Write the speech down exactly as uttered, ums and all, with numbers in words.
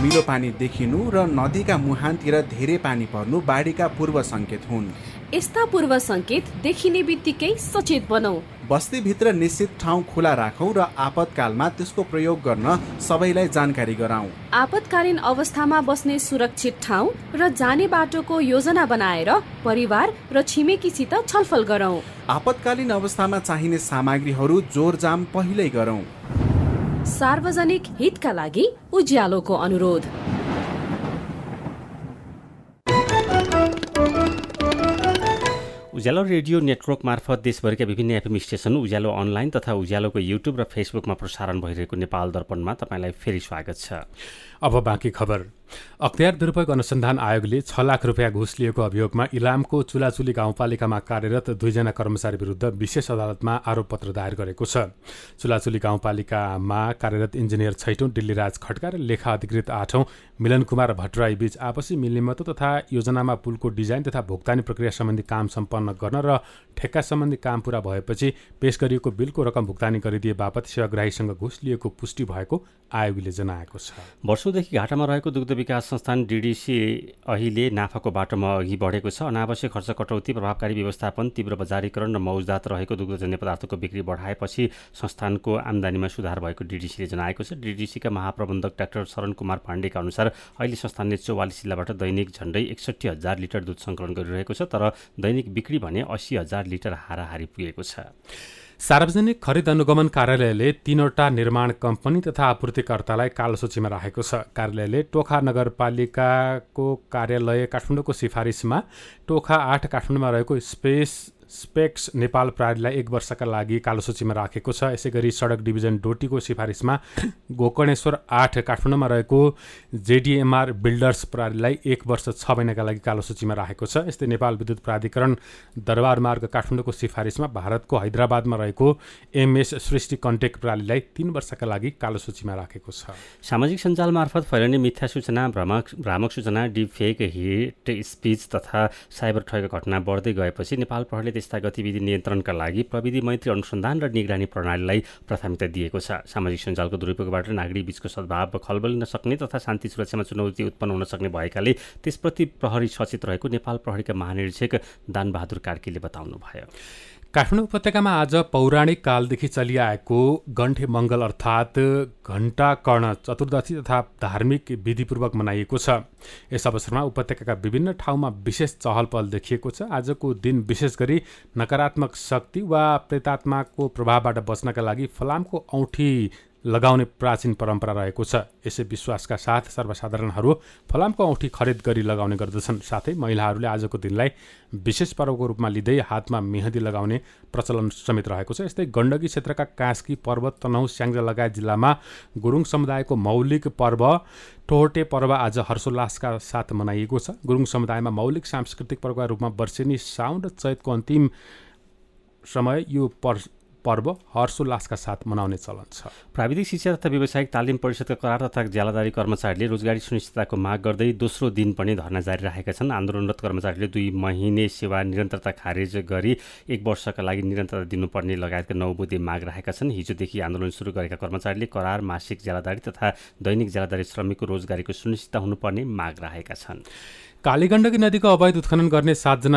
धमिलो पानी देखिनु र नदीका मुहानतिर धेरै पानी पर्नु बाढीका पूर्व सङ्केत हुन्। यस्ता पूर्व सङ्केत देखिने बित्तिकै सचेत बनौँ। बस्तीभित्र निश्चित ठाउँ खुला राखौँ र आपतकालमा त्यसको प्रयोग गर्न सबैलाई जानकारी गराउँ। आपतकालीन अवस्थामा बस्ने सुरक्षित ठाउँ र जाने बाटोको योजना बनाएर परिवार र छिमेकीसित छलफल गरौँ। आपतकालीन अवस्थामा चाहिने सामग्रीहरू जोरजाम पहिल्यै गरौँ। सार्वजनिक हितका लागि उज्यालोको अनुरोध। उज्यालो रेडियो नेटवर्क मार्फत देशभरिका विभिन्न एफएम स्टेशन, उज्यालो अनलाइन तथा उज्यालोको युट्युब र फेसबुकमा प्रसारण भइरहेको नेपाल दर्पणमा तपाईँलाई फेरि स्वागत छ। अब बाँकी खबर। अख्तियार दुरुपयोग अनुसन्धान आयोगले छ लाख रुपियाँ घुस लिएको अभियोगमा इलामको चुलाचुली गाउँपालिकामा कार्यरत दुईजना कर्मचारी विरुद्ध विशेष अदालतमा आरोपपत्र दायर गरेको छ। चुलाचुली गाउँपालिकामा कार्यरत इन्जिनियर छैटौँ दिल्लीराज खड्का र लेखा अधिकृत आठौँ मिलन कुमार भट्टराई बीच आपसी मिल्नेमतो तथा योजनामा पुलको डिजाइन तथा भुक्तानी प्रक्रिया सम्बन्धी काम सम्पन्न गर्न र ठेक्का सम्बन्धी काम पूरा भएपछि पेश गरिएको बिलको रकम भुक्तानी गरिदिए बापत सेवाग्राहीसँग घुस लिएको पुष्टि भएको आयोगले जनाएको छ। वर्षौंदेखि घाटामा रहेको दुग्ध विकास संस्थान डीडीसी अहिले नाफाको बाटोमा अघि बढेको छ। अनावश्यक खर्च कटौती, प्रभावकारी व्यवस्थापन, तीव्र बजारीकरण र मौजदात रहेको दुग्धजन्य पदार्थको बिक्री बढाएपछि संस्थानको आमदानीमा सुधार भएको डीडीसीले जनाएको छ। डीडीसीका महाप्रबन्धक डाक्टर शरण कुमार पाण्डेका अनुसार अहिले संस्थानले चौवालिस जिल्लाबाट दैनिक झण्डै एकसठी हजार लिटर दुध सङ्कलन गरिरहेको छ, तर दैनिक बिक्री भने अस्सी हजार लिटर हाराहारी पुगेको छ। सार्वजनिक खरिद अनुगमन कार्यालयले तीनवटा निर्माण कम्पनी तथा आपूर्तिकर्तालाई कालो सूचीमा राखेको छ। कार्यालयले टोखा नगरपालिकाको कार्यालय काठमाडौँको सिफारिसमा टोखा आठ काठमाडौँमा रहेको स्पेस स्पेक्स नेपाल प्रहरीलाई एक वर्षका लागि कालो सूचीमा राखेको छ। यसै गरी सडक डिभिजन डोटीको सिफारिसमा गोकर्णेश्वर आठ काठमाडौँमा रहेको जेडिएमआर बिल्डर्स प्रहरीलाई एक वर्ष छ महिनाका लागि कालो सूचीमा राखेको छ। यस्तै नेपाल विद्युत प्राधिकरण दरबार मार्ग काठमाडौँको सिफारिसमा भारतको हैदराबादमा रहेको एमएस सृष्टि कन्टेक्ट प्रहरीलाई तीन वर्षका लागि कालो सूचीमा राखेको छ। सामाजिक सञ्जाल मार्फत फैलिने मिथ्या सूचना, भ्रामक भ्रामक सूचना, डिपफेक, हेट स्पिच तथा साइबर ठगीको घटना बढ्दै गएपछि नेपाल प्रहरीले त्यस्ता गतिविधि नियन्त्रणका लागि प्रविधि मैत्री अनुसन्धान र निगरानी प्रणालीलाई प्राथमिकता दिएको छ। सामाजिक सञ्जालको दुरुपयोगबाट नागरिक बीचको सद्भाव खलबलिन सक्ने तथा शान्ति सुरक्षामा चुनौती उत्पन्न हुन सक्ने भएकाले त्यसप्रति प्रहरी सचेत रहेको नेपाल प्रहरीका महानिरीक्षक दानबहादुर कार्कीले बताउनुभयो। काठमाडौँ उपत्यकामा आज पौराणिक कालदेखि चलिआएको गण्ठे मङ्गल अर्थात् घण्टा कर्ण चतुर्दशी तथा धार्मिक विधिपूर्वक मनाइएको छ। यस अवसरमा उपत्यकाका विभिन्न ठाउँमा विशेष चहल पहल देखिएको छ। आजको दिन विशेष गरी नकारात्मक शक्ति वा प्रेतात्माको प्रभावबाट बच्नका लागि फलामको औँठी लगाउने प्राचीन परम्परा रहेको छ। यसै विश्वासका साथ सर्वसाधारणहरू फलामको औँठी खरिद गरी लगाउने गर्दछन्। साथै महिलाहरूले आजको दिनलाई विशेष पर्वको रूपमा लिँदै हातमा मेहन्दी लगाउने प्रचलन समेत रहेको छ। यस्तै गण्डकी क्षेत्रका कास्की, पर्वत, तनहुँ, स्याङ्जा लगायत जिल्लामा गुरुङ समुदायको मौलिक पर्व टोहटे पर्व आज हर्षोल्लासका साथ मनाइएको छ। गुरुङ समुदायमा मौलिक सांस्कृतिक पर्वका रूपमा वर्षेनी साउन र चैतको अन्तिम समय यो पर्व पर्व हर्षोल्लासका साथ मनाउने चलन छ। प्राविधिक शिक्षा तथा व्यावसायिक तालिम परिषदका करार तथा ज्यालादारी कर्मचारीले रोजगारी सुनिश्चितताको माग गर्दै दोस्रो दिन पनि धरना जारी राखेका छन्। आन्दोलनरत कर्मचारीले दुई महिने सेवा निरन्तरता खारेज गरी एक वर्षका लागि निरन्तरता दिनुपर्ने लगायतका नौ बुँदे माग राखेका छन्। हिजोदेखि आन्दोलन सुरु गरेका कर्मचारीले करार, मासिक ज्यालादारी तथा दैनिक ज्यालादारी श्रमिकको रोजगारीको सुनिश्चितता हुनुपर्ने माग राखेका छन्। कालीगण्डकी नदीको अवैध उत्खनन गर्ने सातजना